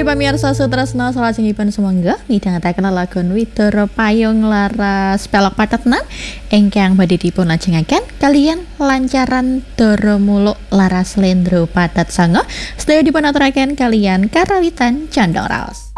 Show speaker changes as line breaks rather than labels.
Oke, pamirsa Sutresna salajengipun sumangga midhangetaken lelagon Widara Payung Laras Pelok Patetnan ingkang badhe dipun lajengaken kaliyan lancaran Daramuluk Laras Slendro Patet Sanga sedaya dipun aturaken kaliyan karawitan condong raos.